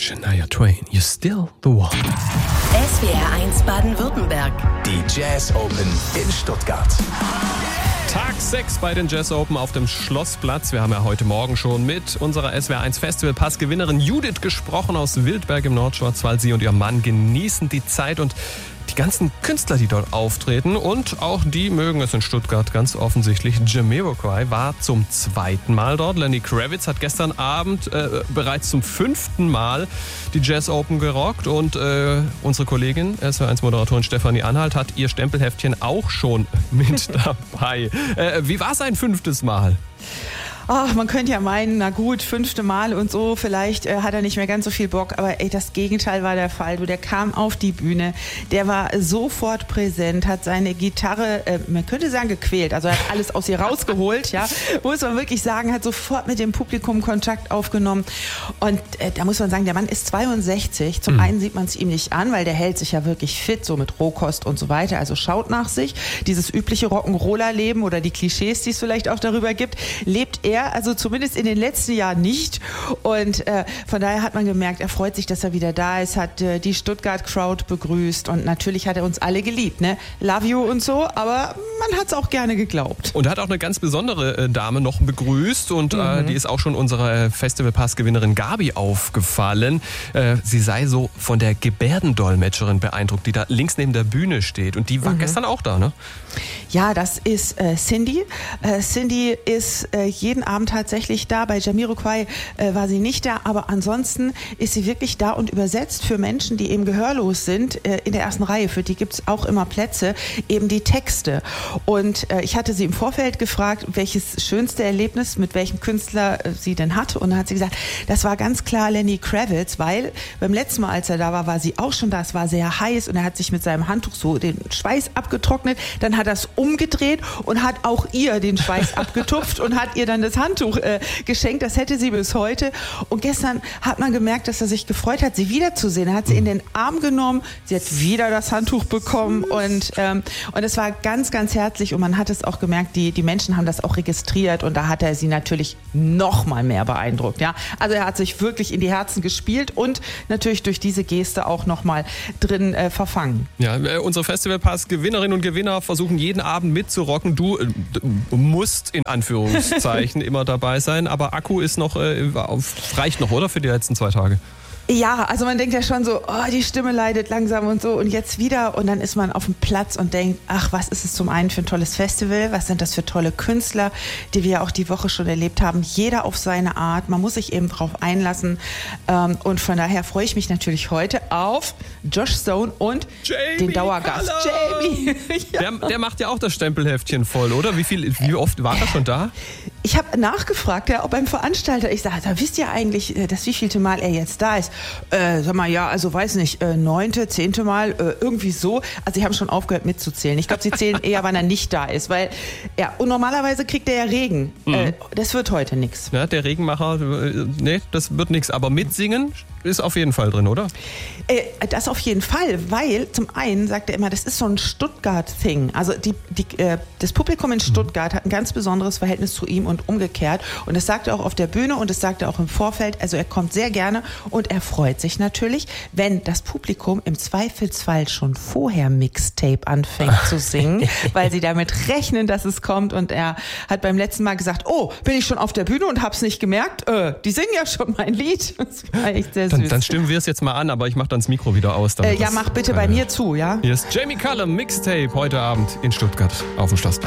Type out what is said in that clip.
Shania Twain, You're Still the One. SWR 1 Baden-Württemberg. Die Jazz Open in Stuttgart. Tag 6 bei den Jazz Open auf dem Schlossplatz. Wir haben ja heute Morgen schon mit unserer SWR 1 Festivalpass-Gewinnerin Judith gesprochen aus Wildberg im Nordschwarzwald. Sie und ihr Mann genießen die Zeit und die ganzen Künstler, die dort auftreten, und auch die mögen es in Stuttgart ganz offensichtlich. Jamiroquai war zum 2. Mal dort. Lenny Kravitz hat gestern Abend bereits zum 5. Mal die Jazz Open gerockt, und unsere Kollegin, SWR1-Moderatorin Stefanie Anhalt, hat ihr Stempelheftchen auch schon mit dabei. Wie war sein 5. Mal? Ach, man könnte ja meinen, na gut, 5. Mal und so, vielleicht hat er nicht mehr ganz so viel Bock, aber das Gegenteil war der Fall. Der kam auf die Bühne, der war sofort präsent, hat seine Gitarre, man könnte sagen, gequält, also er hat alles aus ihr rausgeholt, ja, muss man wirklich sagen, hat sofort mit dem Publikum Kontakt aufgenommen, und da muss man sagen, der Mann ist 62, zum einen sieht man es ihm nicht an, weil der hält sich ja wirklich fit, so mit Rohkost und so weiter, also schaut nach sich, dieses übliche Rock'n'Roller-Leben oder die Klischees, die es vielleicht auch darüber gibt, lebt er, also zumindest in den letzten Jahren nicht, und von daher hat man gemerkt, er freut sich, dass er wieder da ist, hat die Stuttgart-Crowd begrüßt, und natürlich hat er uns alle geliebt, ne? Love you und so, aber man hat es auch gerne geglaubt. Und er hat auch eine ganz besondere Dame noch begrüßt, und die ist auch schon unserer Festivalpass-Gewinnerin Gabi aufgefallen. Sie sei so von der Gebärdendolmetscherin beeindruckt, die da links neben der Bühne steht, und die war gestern auch da, ne? Ja, das ist Cindy. Cindy ist jeden Abend tatsächlich da. Bei Jamiroquai war sie nicht da, aber ansonsten ist sie wirklich da und übersetzt für Menschen, die eben gehörlos sind, in der ersten Reihe. Für die gibt es auch immer Plätze, eben die Texte. Und ich hatte sie im Vorfeld gefragt, welches schönste Erlebnis mit welchem Künstler sie denn hatte. Und dann hat sie gesagt, das war ganz klar Lenny Kravitz, weil beim letzten Mal, als er da war, war sie auch schon da. Es war sehr heiß, und er hat sich mit seinem Handtuch so den Schweiß abgetrocknet. Dann hat er es umgedreht und hat auch ihr den Schweiß abgetupft und hat ihr dann das Handtuch geschenkt. Das hätte sie bis heute. Und gestern hat man gemerkt, dass er sich gefreut hat, sie wiederzusehen. Er hat sie in den Arm genommen. Sie hat wieder das Handtuch bekommen, und es war ganz, ganz herzlich, und man hat es auch gemerkt, die Menschen haben das auch registriert, und da hat er sie natürlich noch mal mehr beeindruckt. Ja? Also er hat sich wirklich in die Herzen gespielt und natürlich durch diese Geste auch noch mal drin verfangen. Ja, unsere Festivalpass-Gewinnerinnen und Gewinner versuchen jeden Abend mitzurocken. Du musst in Anführungszeichen immer dabei sein, aber Akku ist noch, reicht noch, oder, für die letzten 2 Tage? Ja, also man denkt ja schon so, oh, die Stimme leidet langsam und so, und jetzt wieder, und dann ist man auf dem Platz und denkt, ach, was ist es zum einen für ein tolles Festival, was sind das für tolle Künstler, die wir ja auch die Woche schon erlebt haben, jeder auf seine Art, man muss sich eben drauf einlassen, und von daher freue ich mich natürlich heute auf Josh Stone und Jamie den Dauergast Jamie. Ja. Der macht ja auch das Stempelheftchen voll, oder? Wie oft war er schon da? Ich habe nachgefragt, ja, ob beim Veranstalter, ich sage, da wisst ihr eigentlich, das wievielte Mal er jetzt da ist? Sag mal, ja, also weiß nicht, 9., 10. Mal, irgendwie so. Also sie haben schon aufgehört mitzuzählen. Ich glaube, sie zählen eher, wann er nicht da ist, weil, ja, und normalerweise kriegt er ja Regen. Das wird heute nichts. Ja, der Regenmacher, nee, das wird nichts, aber mitsingen ist auf jeden Fall drin, oder? Das auf jeden Fall, weil zum einen sagt er immer, das ist so ein Stuttgart-Thing. Also das Publikum in Stuttgart hat ein ganz besonderes Verhältnis zu ihm und umgekehrt. Und das sagt er auch auf der Bühne, und das sagt er auch im Vorfeld. Also er kommt sehr gerne, und er freut sich natürlich, wenn das Publikum im Zweifelsfall schon vorher Mixtape anfängt zu singen, weil sie damit rechnen, dass es kommt. Und er hat beim letzten Mal gesagt, oh, bin ich schon auf der Bühne und hab's nicht gemerkt? Die singen ja schon mein Lied. Das war echt sehr süß. Dann stimmen wir es jetzt mal an, aber ich mache dann das Mikro wieder aus. Ja, mach bitte bei mir zu, ja? Hier ist Jamie Cullum, Mixtape, heute Abend in Stuttgart auf dem Schlossplatz.